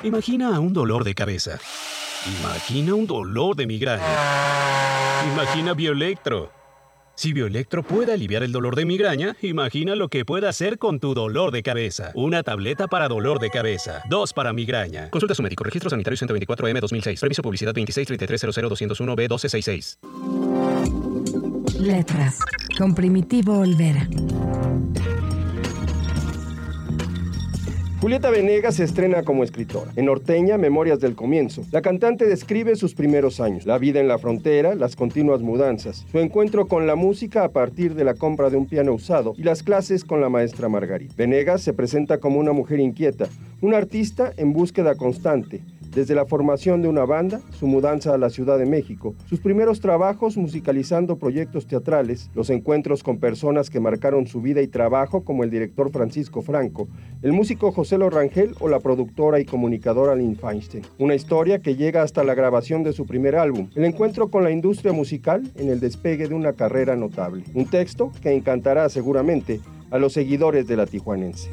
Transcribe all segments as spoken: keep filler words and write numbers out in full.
Imagina un dolor de cabeza. Imagina un dolor de migraña. Imagina Bioelectro. Si Bioelectro puede aliviar el dolor de migraña, imagina lo que puede hacer con tu dolor de cabeza. Una tableta para dolor de cabeza. Dos para migraña. Consulta a su médico. Registro Sanitario ciento veinticuatro M dos mil seis. Permiso publicidad veintiséis treinta y tres cero cero doscientos uno B doce sesenta y seis. Letras. Con Primitivo Olvera. Julieta Venegas se estrena como escritora. En Norteña, Memorias del Comienzo, la cantante describe sus primeros años, la vida en la frontera, las continuas mudanzas, su encuentro con la música a partir de la compra de un piano usado y las clases con la maestra Margarita. Venegas se presenta como una mujer inquieta, una artista en búsqueda constante, desde la formación de una banda, su mudanza a la Ciudad de México, sus primeros trabajos musicalizando proyectos teatrales, los encuentros con personas que marcaron su vida y trabajo como el director Francisco Franco, el músico José Lo Rangel o la productora y comunicadora Lynn Feinstein. Una historia que llega hasta la grabación de su primer álbum, el encuentro con la industria musical en el despegue de una carrera notable. Un texto que encantará seguramente a los seguidores de La Tijuanense.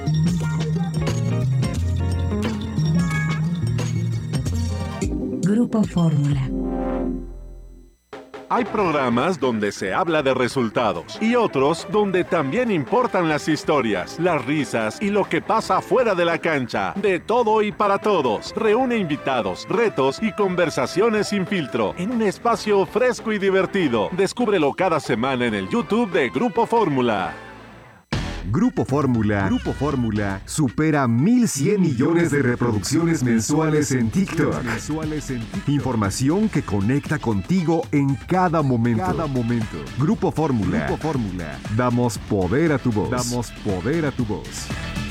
Grupo Fórmula. Hay programas donde se habla de resultados y otros donde también importan las historias, las risas y lo que pasa fuera de la cancha. De todo y para todos. Reúne invitados, retos y conversaciones sin filtro en un espacio fresco y divertido. Descúbrelo cada semana en el YouTube de Grupo Fórmula. Grupo Fórmula, Grupo Fórmula supera mil cien millones de reproducciones mensuales en TikTok. Mensuales en TikTok. Información que conecta contigo en cada momento. Cada momento. Grupo Fórmula. Grupo Fórmula. Damos poder a tu voz. Damos poder a tu voz.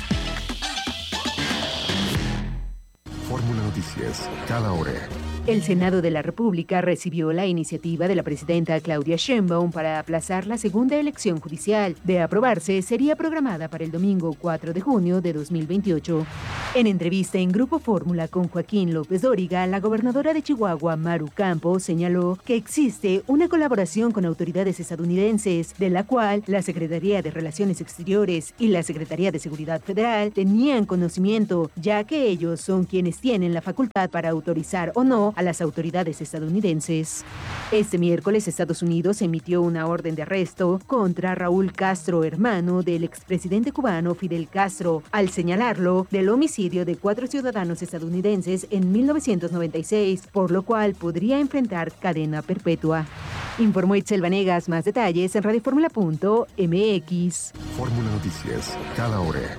Fórmula Noticias, cada hora. El Senado de la República recibió la iniciativa de la presidenta Claudia Sheinbaum para aplazar la segunda elección judicial. De aprobarse, sería programada para el domingo cuatro de junio de dos mil veintiocho. En entrevista en Grupo Fórmula con Joaquín López Dóriga, la gobernadora de Chihuahua, Maru Campos, señaló que existe una colaboración con autoridades estadounidenses, de la cual la Secretaría de Relaciones Exteriores y la Secretaría de Seguridad Federal tenían conocimiento, ya que ellos son quienes tienen la facultad para autorizar o no a las autoridades estadounidenses. Este miércoles, Estados Unidos emitió una orden de arresto contra Raúl Castro, hermano del expresidente cubano Fidel Castro, al señalarlo del homicidio de cuatro ciudadanos estadounidenses en mil novecientos noventa y seis, por lo cual podría enfrentar cadena perpetua. Informó Itzel Vanegas. Más detalles en radioformula punto m x. Fórmula Noticias, cada hora.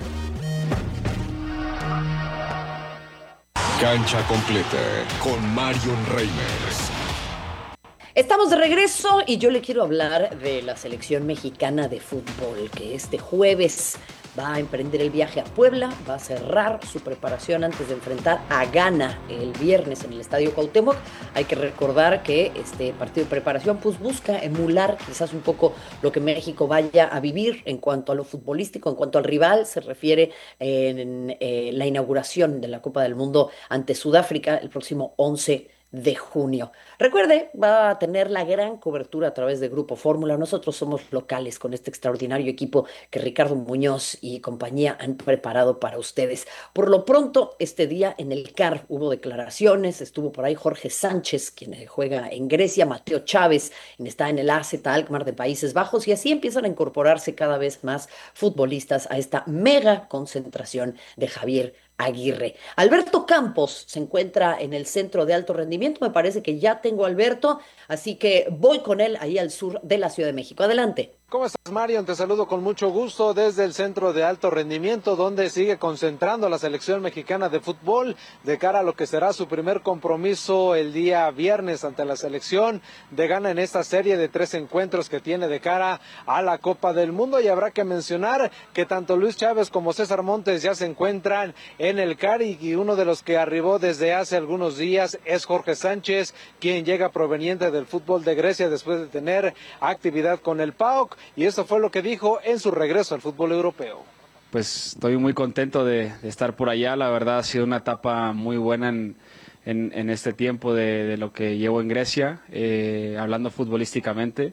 Cancha completa con Marion Reimers. Estamos de regreso y yo le quiero hablar de la selección mexicana de fútbol, que este jueves va a emprender el viaje a Puebla, va a cerrar su preparación antes de enfrentar a Ghana el viernes en el Estadio Cuauhtémoc. Hay que recordar que este partido de preparación pues busca emular quizás un poco lo que México vaya a vivir en cuanto a lo futbolístico, en cuanto al rival se refiere en eh, la inauguración de la Copa del Mundo ante Sudáfrica el próximo once de junio. Recuerde, va a tener la gran cobertura a través de Grupo Fórmula. Nosotros somos locales con este extraordinario equipo que Ricardo Muñoz y compañía han preparado para ustedes. Por lo pronto, este día en el C A R hubo declaraciones, estuvo por ahí Jorge Sánchez, quien juega en Grecia, Mateo Chávez, quien está en el A Z Alkmaar de Países Bajos, y así empiezan a incorporarse cada vez más futbolistas a esta mega concentración de Javier Aguirre. Alberto Campos se encuentra en el centro de alto rendimiento. Me parece que ya tengo a Alberto, así que voy con él ahí al sur de la Ciudad de México. Adelante. ¿Cómo estás, Marion? Te saludo con mucho gusto desde el centro de alto rendimiento, donde sigue concentrando la selección mexicana de fútbol de cara a lo que será su primer compromiso el día viernes ante la selección de Ghana en esta serie de tres encuentros que tiene de cara a la Copa del Mundo. Y habrá que mencionar que tanto Luis Chávez como César Montes ya se encuentran en el C A R, y uno de los que arribó desde hace algunos días es Jorge Sánchez, quien llega proveniente del fútbol de Grecia después de tener actividad con el P A O K. Y esto fue lo que dijo en su regreso al fútbol europeo. Pues estoy muy contento de, de estar por allá. La verdad ha sido una etapa muy buena en, en, en este tiempo de, de lo que llevo en Grecia, eh, hablando futbolísticamente.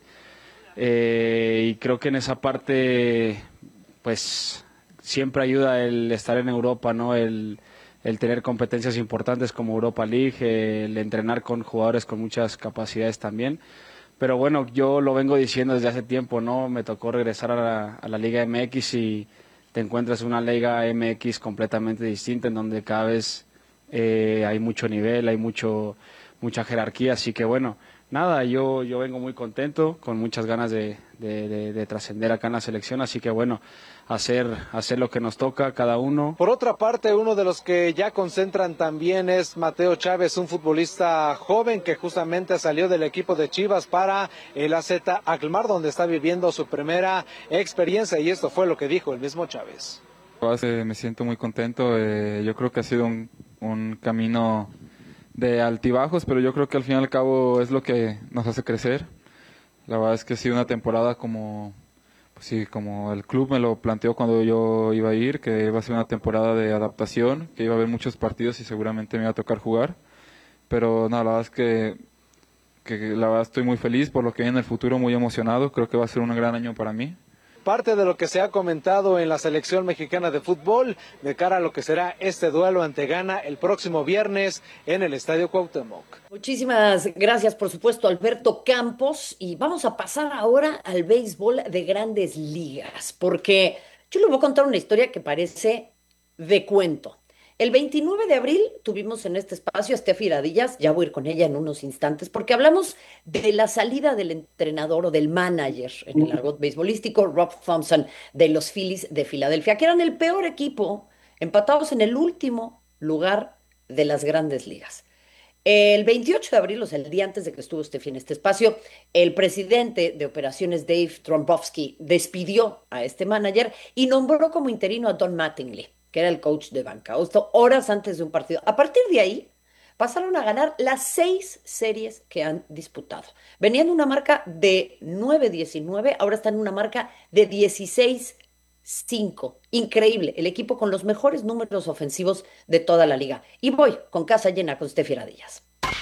Eh, y creo que en esa parte, pues siempre ayuda el estar en Europa, ¿no? El, el tener competencias importantes como Europa League, eh, el entrenar con jugadores con muchas capacidades también. Pero bueno, yo lo vengo diciendo desde hace tiempo, ¿no? Me tocó regresar a la, a la Liga M X y te encuentras en una Liga M X completamente distinta, en donde cada vez eh, hay mucho nivel, hay mucho, mucha jerarquía, así que bueno, nada, yo, yo vengo muy contento, con muchas ganas de, de, de, de trascender acá en la selección, así que bueno, hacer, hacer lo que nos toca cada uno. Por otra parte, uno de los que ya concentran también es Mateo Chávez, un futbolista joven que justamente salió del equipo de Chivas para el A Z Alkmaar, donde está viviendo su primera experiencia, y esto fue lo que dijo el mismo Chávez. Me siento muy contento, eh, yo creo que ha sido un, un camino de altibajos, pero yo creo que al fin y al cabo es lo que nos hace crecer. La verdad es que ha sido una temporada como... Pues sí, como el club me lo planteó cuando yo iba a ir, que iba a ser una temporada de adaptación, que iba a haber muchos partidos y seguramente me iba a tocar jugar. Pero no, la verdad es que, que la verdad estoy muy feliz por lo que viene en el futuro, muy emocionado. Creo que va a ser un gran año para mí. Parte de lo que se ha comentado en la selección mexicana de fútbol de cara a lo que será este duelo ante Ghana el próximo viernes en el Estadio Cuauhtémoc. Muchísimas gracias, por supuesto, Alberto Campos. Y vamos a pasar ahora al béisbol de Grandes Ligas, porque yo les voy a contar una historia que parece de cuento. El veintinueve de abril tuvimos en este espacio a Steffi Radillas, ya voy a ir con ella en unos instantes, porque hablamos de la salida del entrenador o del manager en el argot beisbolístico, Rob Thompson, de los Phillies de Filadelfia, que eran el peor equipo, empatados en el último lugar de las Grandes Ligas. El veintiocho de abril, o sea, el día antes de que estuvo Steffi en este espacio, el presidente de operaciones Dave Trombowski despidió a este manager y nombró como interino a Don Mattingly, que era el coach de banca, esto horas antes de un partido. A partir de ahí, pasaron a ganar las seis series que han disputado. Venían de una marca de nueve diecinueve, ahora están en una marca de dieciséis cinco. Increíble, el equipo con los mejores números ofensivos de toda la liga. Y voy con casa llena con Steffi Radillas.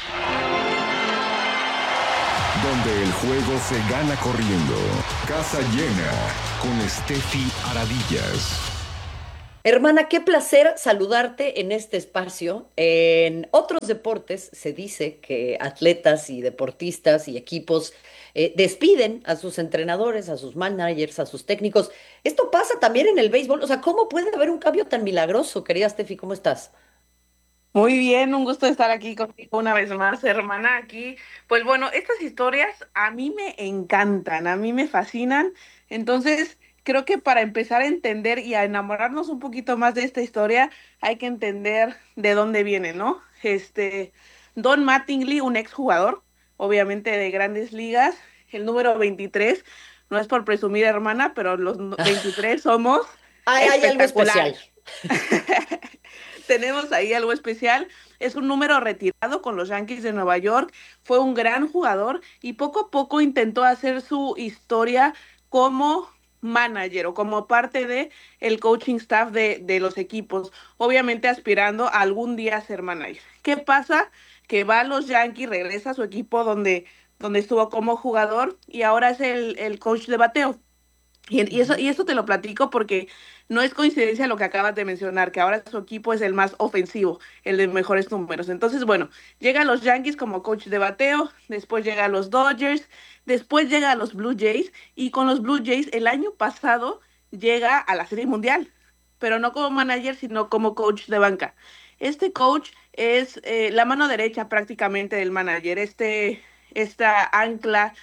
Donde el juego se gana corriendo. Casa llena con Steffi Aradillas. Hermana, qué placer saludarte en este espacio. En otros deportes se dice que atletas y deportistas y equipos eh, despiden a sus entrenadores, a sus managers, a sus técnicos. Esto pasa también en el béisbol. O sea, ¿cómo puede haber un cambio tan milagroso? Querida Steffi, ¿cómo estás? Muy bien, un gusto estar aquí contigo una vez más, hermana, aquí. Pues bueno, estas historias a mí me encantan, a mí me fascinan. Entonces, creo que para empezar a entender y a enamorarnos un poquito más de esta historia, hay que entender de dónde viene, ¿no? Este, Don Mattingly, un exjugador, obviamente de Grandes Ligas, el número veintitrés, no es por presumir, hermana, pero los veintitrés somos Hay, hay algo especial. Tenemos ahí algo especial. Es un número retirado con los Yankees de Nueva York. Fue un gran jugador y poco a poco intentó hacer su historia como manager o como parte de el coaching staff de, de los equipos, obviamente aspirando a algún día a ser manager. ¿Qué pasa? Que va a los Yankees, regresa a su equipo donde, donde estuvo como jugador y ahora es el, el coach de bateo. Y, y, eso, y eso te lo platico porque no es coincidencia lo que acabas de mencionar, que ahora su equipo es el más ofensivo, el de mejores números. Entonces, bueno, llega a los Yankees como coach de bateo, después llega a los Dodgers, después llega a los Blue Jays, y con los Blue Jays el año pasado llega a la Serie Mundial, pero no como manager, sino como coach de banca. Este coach es eh, la mano derecha prácticamente del manager, este, esta ancla,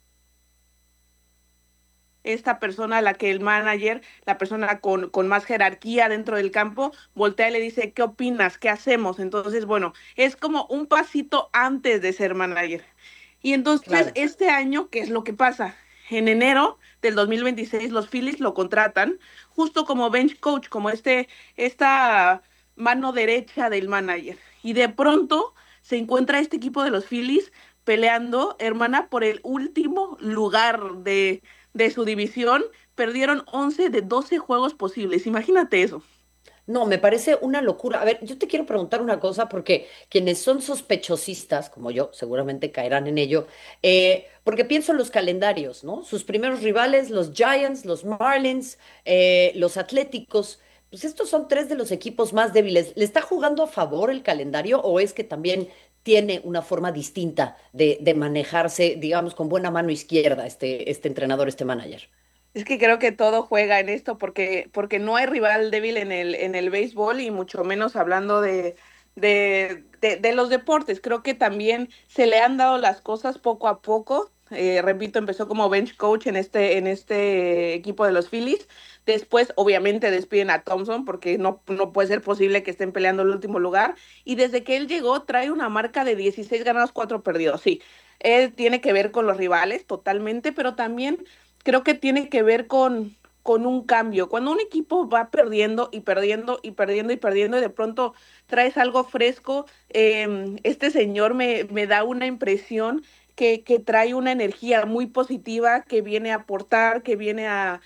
esta persona a la que el manager, la persona con, con más jerarquía dentro del campo, voltea y le dice, ¿qué opinas? ¿Qué hacemos? Entonces, bueno, es como un pasito antes de ser manager. Y entonces, claro, este año, ¿qué es lo que pasa? En enero del dos mil veintiséis, los Phillies lo contratan justo como bench coach, como este, esta mano derecha del manager. Y de pronto se encuentra este equipo de los Phillies peleando, hermana, por el último lugar de... de su división, perdieron once de doce juegos posibles. Imagínate eso. No, me parece una locura. A ver, yo te quiero preguntar una cosa porque quienes son sospechosistas, como yo, seguramente caerán en ello, eh, porque pienso en los calendarios, ¿no? Sus primeros rivales, los Giants, los Marlins, eh, los Atléticos, pues estos son tres de los equipos más débiles. ¿Le está jugando a favor el calendario o es que también tiene una forma distinta de, de manejarse, digamos, con buena mano izquierda este, este entrenador, este manager? Es que creo que todo juega en esto porque, porque no hay rival débil en el, en el béisbol y mucho menos hablando de, de, de, de los deportes. Creo que también se le han dado las cosas poco a poco. Eh, repito, empezó como bench coach en este, en este equipo de los Phillies. Después, obviamente, despiden a Thompson porque no, no puede ser posible que estén peleando el último lugar. Y desde que él llegó, trae una marca de dieciséis ganados, cuatro perdidos. Sí, él tiene que ver con los rivales totalmente, pero también creo que tiene que ver con, con un cambio. Cuando un equipo va perdiendo y perdiendo y perdiendo y perdiendo y de pronto traes algo fresco, eh, este señor me, me da una impresión que, que trae una energía muy positiva, que viene a aportar, que viene a,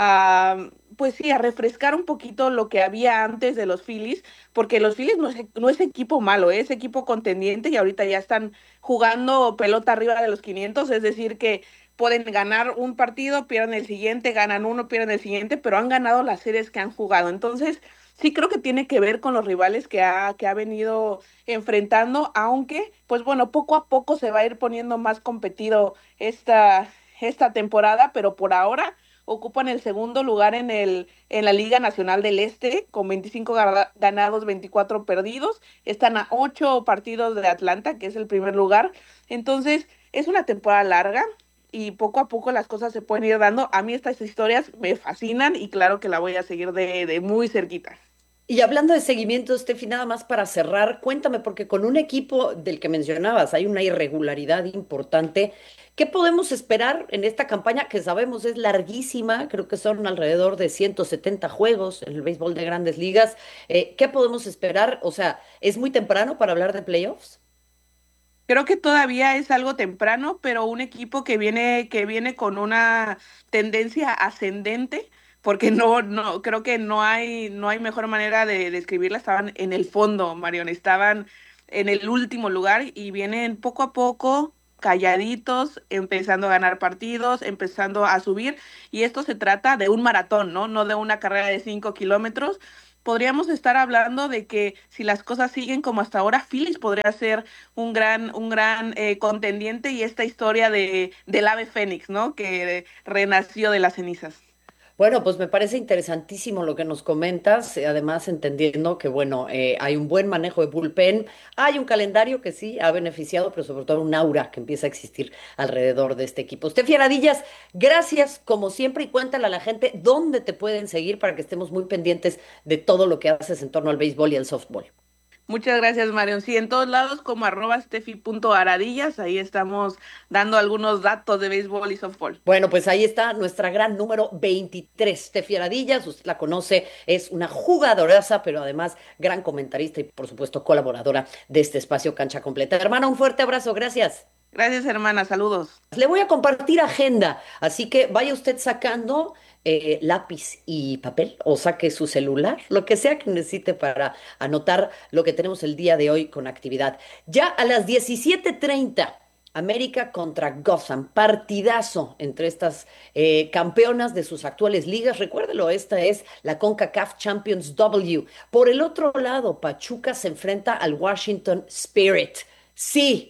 a, pues sí, a refrescar un poquito lo que había antes de los Phillies, porque los Phillies no es, no es equipo malo, es equipo contendiente y ahorita ya están jugando pelota arriba de los quinientos, es decir que pueden ganar un partido, pierden el siguiente, ganan uno, pierden el siguiente, pero han ganado las series que han jugado. Entonces, sí creo que tiene que ver con los rivales que ha, que ha venido enfrentando, aunque, pues bueno, poco a poco se va a ir poniendo más competido esta, esta temporada, pero por ahora ocupan el segundo lugar en, el, en la Liga Nacional del Este, con veinticinco ganados, veinticuatro perdidos. Están a ocho partidos de Atlanta, que es el primer lugar. Entonces, es una temporada larga y poco a poco las cosas se pueden ir dando. A mí estas historias me fascinan y claro que la voy a seguir de, de muy cerquita. Y hablando de seguimiento, Steffi, nada más para cerrar, cuéntame, porque con un equipo del que mencionabas hay una irregularidad importante. ¿Qué podemos esperar en esta campaña que sabemos es larguísima? Creo que son alrededor de ciento setenta juegos en el béisbol de Grandes Ligas. Eh, ¿qué podemos esperar? O sea, ¿es muy temprano para hablar de playoffs? Creo que todavía es algo temprano, pero un equipo que viene, que viene con una tendencia ascendente, porque no, no, creo que no hay, no hay mejor manera de describirla. Estaban en el fondo, Marion, estaban en el último lugar y vienen poco a poco, calladitos, empezando a ganar partidos, empezando a subir, y esto se trata de un maratón, ¿no? No de una carrera de cinco kilómetros. Podríamos estar hablando de que si las cosas siguen como hasta ahora, Phillies podría ser un gran, un gran eh, contendiente y esta historia de, del ave fénix, ¿no? Que renació de las cenizas. Bueno, pues me parece interesantísimo lo que nos comentas, eh, además entendiendo que, bueno, eh, hay un buen manejo de bullpen, hay un calendario que sí ha beneficiado, pero sobre todo un aura que empieza a existir alrededor de este equipo. Steffi Aradillas, gracias como siempre y cuéntale a la gente dónde te pueden seguir para que estemos muy pendientes de todo lo que haces en torno al béisbol y al softball. Muchas gracias, Marion. Sí, en todos lados como arroba stefi.aradillas, ahí estamos dando algunos datos de béisbol y softball. Bueno, pues ahí está nuestra gran número veintitrés, Steffi Aradillas, usted la conoce, es una jugadoraza, pero además gran comentarista y por supuesto colaboradora de este espacio Cancha Completa. Hermana, un fuerte abrazo, gracias. Gracias, hermana, saludos. Le voy a compartir agenda, así que vaya usted sacando eh, lápiz y papel o saque su celular, lo que sea que necesite para anotar lo que tenemos el día de hoy con actividad. Ya a las diecisiete treinta, América contra Gotham, partidazo entre estas eh, campeonas de sus actuales ligas. Recuérdelo, esta es la CONCACAF Champions W. Por el otro lado, Pachuca se enfrenta al Washington Spirit. Sí,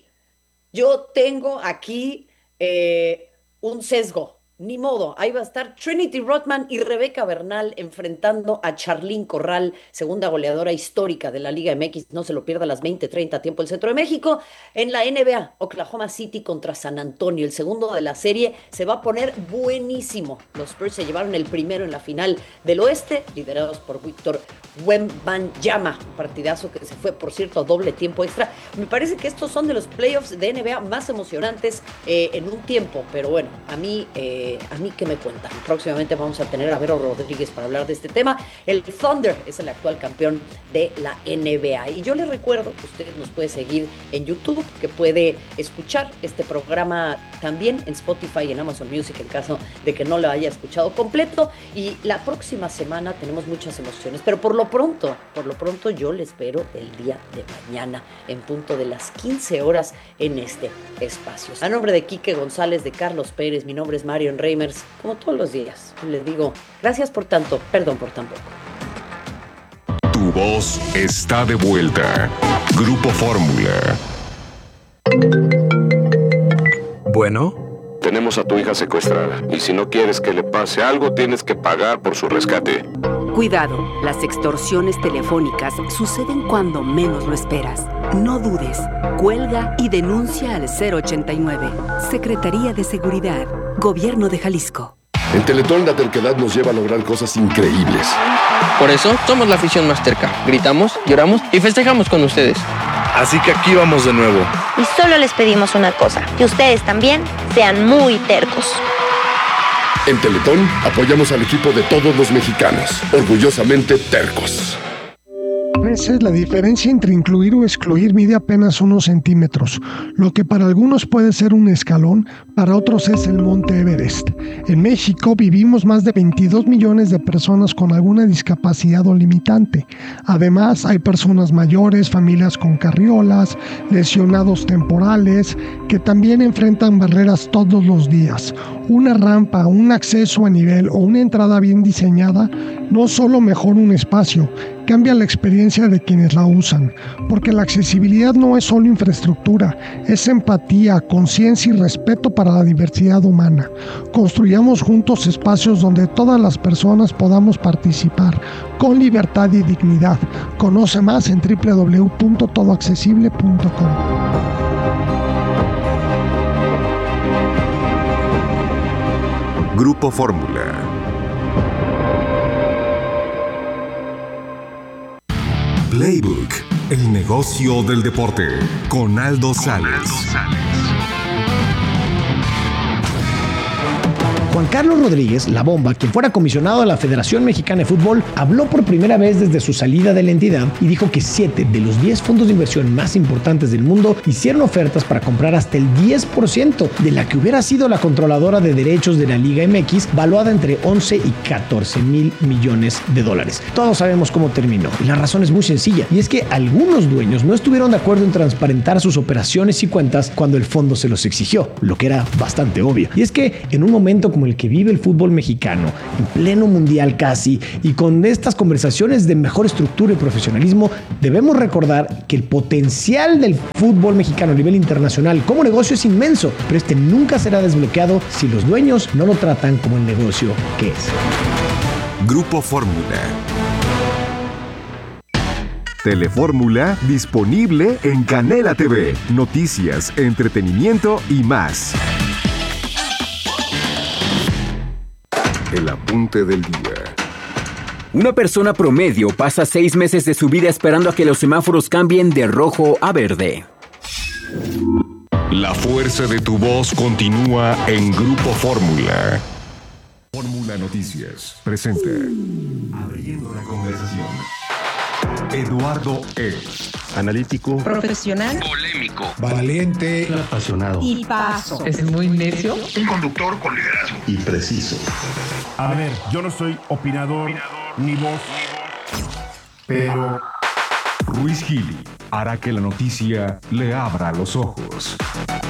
yo tengo aquí eh, un sesgo. Ni modo, ahí va a estar Trinity Rodman y Rebeca Bernal enfrentando a Charlín Corral, segunda goleadora histórica de la Liga M X. No se lo pierda a las veinte treinta, tiempo el Centro de México. En la N B A, Oklahoma City contra San Antonio. El segundo de la serie se va a poner buenísimo. Los Spurs se llevaron el primero en la final del oeste, liderados por Víctor Wembanyama. Un partidazo que se fue, por cierto, a doble tiempo extra. Me parece que estos son de los playoffs de N B A más emocionantes eh, en un tiempo. Pero bueno, a mí... Eh, a mí que me cuentan. Próximamente vamos a tener a Vero Rodríguez para hablar de este tema. El Thunder es el actual campeón de la N B A. Y yo les recuerdo que usted nos puede seguir en YouTube, que puede escuchar este programa también en Spotify y en Amazon Music en caso de que no lo haya escuchado completo. Y la próxima semana tenemos muchas emociones. Pero por lo pronto, por lo pronto yo les espero el día de mañana en punto de las quince horas en este espacio. A nombre de Quique González, de Carlos Pérez, mi nombre es Marion Reimers, como todos los días, les digo, gracias por tanto, perdón por tan poco. voz está de vuelta. Grupo Fórmula. Bueno. Tenemos a tu hija secuestrada y si no quieres que le pase algo, tienes que pagar por su rescate. Cuidado, las extorsiones telefónicas suceden cuando menos lo esperas. No dudes, cuelga y denuncia al cero ochenta y nueve. Secretaría de Seguridad, Gobierno de Jalisco. En Teletón la terquedad nos lleva a lograr cosas increíbles. Por eso somos la afición más terca. Gritamos, lloramos y festejamos con ustedes. Así que aquí vamos de nuevo. Y solo les pedimos una cosa, que ustedes también sean muy tercos. En Teletón apoyamos al equipo de todos los mexicanos, orgullosamente tercos. A veces la diferencia entre incluir o excluir mide apenas unos centímetros. Lo que para algunos puede ser un escalón, para otros es el Monte Everest. En México vivimos más de veintidós millones de personas con alguna discapacidad o limitante. Además, hay personas mayores, familias con carriolas, lesionados temporales, que también enfrentan barreras todos los días. Una rampa, un acceso a nivel o una entrada bien diseñada no solo mejora un espacio, cambia la experiencia de quienes la usan, porque la accesibilidad no es solo infraestructura, es empatía, conciencia y respeto para la diversidad humana. Construyamos juntos espacios donde todas las personas podamos participar con libertad y dignidad. Conoce más en doble u doble u doble u punto todo accesible punto com. Grupo Fórmula. Playbook, el negocio del deporte, con Aldo Sales. Juan Carlos Rodríguez, La Bomba, quien fuera comisionado de la Federación Mexicana de Fútbol, habló por primera vez desde su salida de la entidad y dijo que siete de los diez fondos de inversión más importantes del mundo hicieron ofertas para comprar hasta el diez por ciento de la que hubiera sido la controladora de derechos de la Liga M X, valuada entre once y catorce mil millones de dólares. Todos sabemos cómo terminó y la razón es muy sencilla, y es que algunos dueños no estuvieron de acuerdo en transparentar sus operaciones y cuentas cuando el fondo se los exigió, lo que era bastante obvio. Y es que en un momento como el que vive el fútbol mexicano, en pleno mundial casi, y con estas conversaciones de mejor estructura y profesionalismo, debemos recordar que el potencial del fútbol mexicano a nivel internacional como negocio es inmenso, pero este nunca será desbloqueado si los dueños no lo tratan como el negocio que es. Grupo Fórmula. Telefórmula disponible en Canela T V. Noticias, entretenimiento y más. El apunte del día. Una persona promedio pasa seis meses de su vida esperando a que los semáforos cambien de rojo a verde. La fuerza de tu voz continúa en Grupo Fórmula. Fórmula Noticias presenta Abriendo la conversación. Eduardo E. Analítico. Profesional. Polémico. Valiente. Apasionado. Y paso. Es muy necio. Un conductor con liderazgo. Y preciso. A ver, yo no soy opinador, opinador ni voz, pero Ruiz Gili hará que la noticia le abra los ojos.